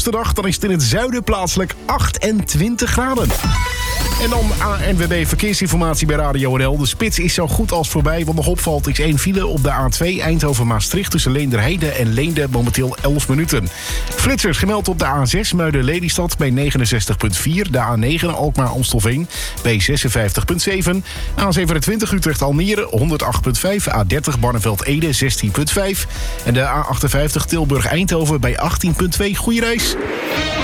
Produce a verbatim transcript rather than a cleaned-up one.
zonnigste dag, dan is het in het zuiden plaatselijk achtentwintig graden. En dan A N W B Verkeersinformatie bij Radio N L. De spits is zo goed als voorbij. Wat nog opvalt is één file op de A twee Eindhoven-Maastricht... tussen Leenderheide en Leende, momenteel elf minuten. Flitsers gemeld op de A zes Muiden-Lelystad bij negenenzestig komma vier. De A negen Alkmaar-Amstelveen bij zesenvijftig komma zeven. A zevenentwintig Utrecht-Almere honderd acht komma vijf. A dertig Barneveld-Ede zestien komma vijf. En de A achtenvijftig Tilburg-Eindhoven bij achttien komma twee. Goeie reis.